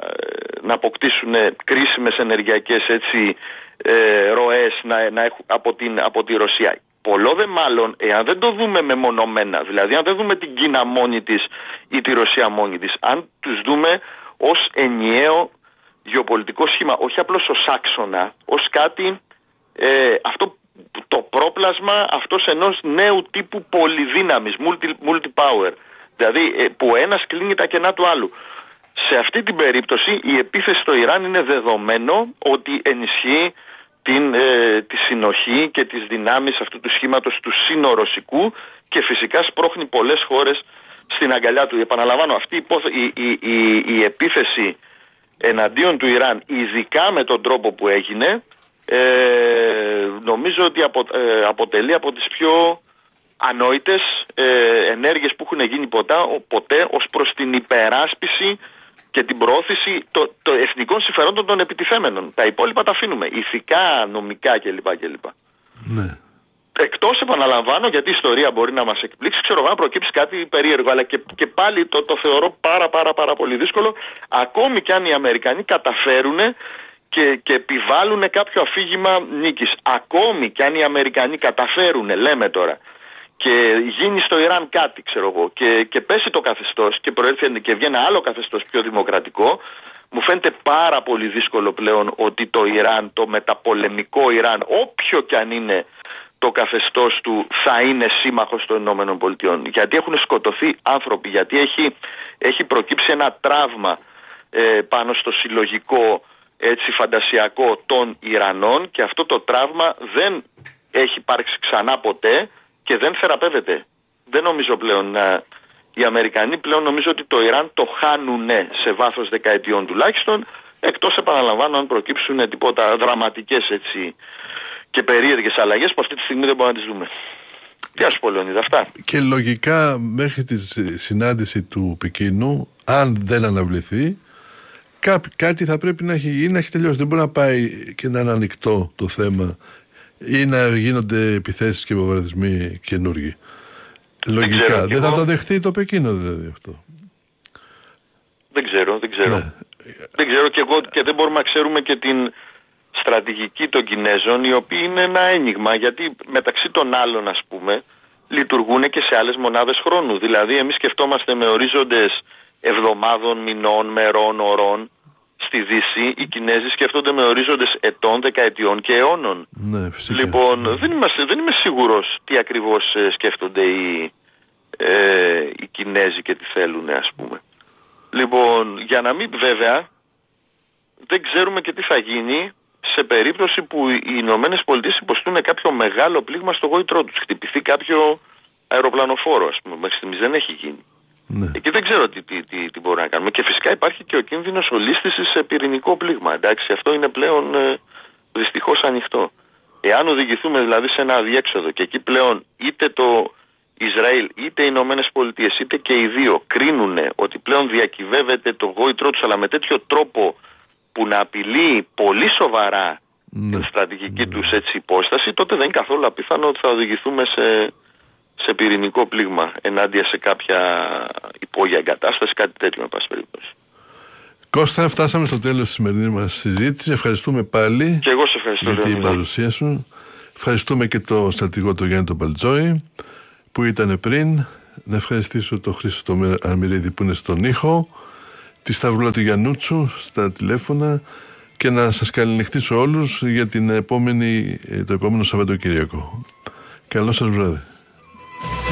να αποκτήσουν κρίσιμες ενεργειακές έτσι, ε, ροές να, να έχουν, από, την, από τη Ρωσία. Πολλό δε μάλλον, εάν δεν το δούμε μεμονωμένα, δηλαδή αν δεν δούμε την Κίνα μόνη της ή τη Ρωσία μόνη της, αν τους δούμε ως ενιαίο γεωπολιτικό σχήμα, όχι απλώς ως άξονα, ως κάτι, ε, αυτό το πρόπλασμα αυτός ενός νέου τύπου πολυδύναμης, multi, multi-power, δηλαδή που ο ένας κλείνει τα κενά του άλλου. Σε αυτή την περίπτωση η επίθεση στο Ιράν είναι δεδομένο ότι ενισχύει την, ε, τη συνοχή και τις δυνάμεις αυτού του σχήματος του σύνορωσικού και φυσικά σπρώχνει πολλές χώρες στην αγκαλιά του. Επαναλαμβάνω, αυτή η, η, η, η, η επίθεση εναντίον του Ιράν, ειδικά με τον τρόπο που έγινε, Ε, νομίζω ότι απο, ε, αποτελεί από τις πιο ανόητες ε, ενέργειες που έχουν γίνει ποτέ, ποτέ ως προς την υπεράσπιση και την προώθηση των το εθνικών συμφερόντων των επιτιθέμενων. Τα υπόλοιπα τα αφήνουμε, ηθικά, νομικά κλπ. κλπ. Ναι. Εκτός, επαναλαμβάνω, γιατί η ιστορία μπορεί να μας εκπλήξει, ξέρω εγώ, να προκύψει κάτι περίεργο, αλλά και, και πάλι το, το θεωρώ πάρα πάρα πάρα πολύ δύσκολο, ακόμη κι αν οι Αμερικανοί καταφέρουν Και, και επιβάλλουν κάποιο αφήγημα νίκης. Ακόμη και αν οι Αμερικανοί καταφέρουν, λέμε τώρα, και γίνει στο Ιράν κάτι, ξέρω εγώ, και, και πέσει το καθεστώς και προέρθει και βγαίνει άλλο καθεστώς πιο δημοκρατικό, μου φαίνεται πάρα πολύ δύσκολο πλέον ότι το Ιράν, το μεταπολεμικό Ιράν, όποιο και αν είναι το καθεστώς του, θα είναι σύμμαχος των Ηνωμένων Πολιτειών. Γιατί έχουν σκοτωθεί άνθρωποι, γιατί έχει, έχει προκύψει ένα τραύμα ε, πάνω στο συλλογικό, έτσι, φαντασιακό των Ιρανών, και αυτό το τραύμα δεν έχει υπάρξει ξανά ποτέ και δεν θεραπεύεται. Δεν νομίζω πλέον να... Οι Αμερικανοί πλέον νομίζω ότι το Ιράν το χάνουν σε βάθος δεκαετιών τουλάχιστον, εκτός, επαναλαμβάνω, αν προκύψουν τίποτα δραματικές έτσι και περίεργες αλλαγές που αυτή τη στιγμή δεν μπορούμε να τις δούμε. Τι ας πω, Λεωνίδα, αυτά. Και λογικά μέχρι τη συνάντηση του Πεκίνου, αν δεν αναβληθεί, Κά, κάτι θα πρέπει να έχει γίνει, να έχει τελειώσει. Δεν μπορεί να πάει και να είναι ανοιχτό το θέμα ή να γίνονται επιθέσεις και βομβαρδισμοί καινούργοι. Λογικά. Δεν, δεν θα το δεχθεί το Πεκίνο, δηλαδή αυτό. Δεν ξέρω, δεν ξέρω. Ναι. Δεν ξέρω και εγώ, και δεν μπορούμε να ξέρουμε και την στρατηγική των Κινέζων, οι οποίοι είναι ένα ένιγμα, γιατί μεταξύ των άλλων, ας πούμε, λειτουργούν και σε άλλες μονάδες χρόνου. Δηλαδή, εμείς σκεφτόμαστε με ορίζοντες εβδομάδων, μηνών, μερών, ωρών. Στη Δύση οι Κινέζοι σκέφτονται με ορίζοντες ετών, δεκαετιών και αιώνων. Ναι, φυσικά. Λοιπόν, ναι. δεν, είμαστε, δεν είμαι σίγουρος τι ακριβώς ε, σκέφτονται οι, ε, οι Κινέζοι και τι θέλουν, ας πούμε. Λοιπόν, για να μην, βέβαια, δεν ξέρουμε και τι θα γίνει σε περίπτωση που οι Ηνωμένες Πολιτείες υποστούν κάποιο μεγάλο πλήγμα στο γόητρό τους. Χτυπηθεί κάποιο αεροπλανοφόρο, ας πούμε. Μέχρι στιγμής δεν έχει γίνει. Ναι. Και δεν ξέρω τι, τι, τι, τι μπορούμε να κάνουμε. Και φυσικά υπάρχει και ο κίνδυνος ολίσθησης σε πυρηνικό πλήγμα. Εντάξει, αυτό είναι πλέον ε, δυστυχώς ανοιχτό. Εάν οδηγηθούμε δηλαδή σε ένα αδιέξοδο και εκεί πλέον είτε το Ισραήλ είτε οι Ηνωμένες Πολιτείες είτε και οι δύο κρίνουν ότι πλέον διακυβεύεται το γόητρό τους, αλλά με τέτοιο τρόπο που να απειλεί πολύ σοβαρά ναι. την στρατηγική ναι. τους έτσι υπόσταση, τότε δεν είναι καθόλου απίθανο ότι θα οδηγηθούμε σε... σε πυρηνικό πλήγμα ενάντια σε κάποια υπόγεια εγκατάσταση, κάτι τέτοιο, με πάση περιπτώσει. Κώστα, φτάσαμε στο τέλος της σημερινής μας συζήτησης. Ευχαριστούμε πάλι και εγώ σε ευχαριστώ, για την Λεωνίδα. παρουσία σου. Ευχαριστούμε και το στρατηγό τον Γιάννη τον Παλτζόη που ήταν πριν. Να ευχαριστήσω τον Χρήστο τον Αρμυρίδη που είναι στον ήχο, τη Σταυρούλα του Γιαννούτσου στα τηλέφωνα και να σας καληνυχτήσω όλους για την επόμενη, το επόμενο Σαββατοκύριακο. Καλό σας βράδυ.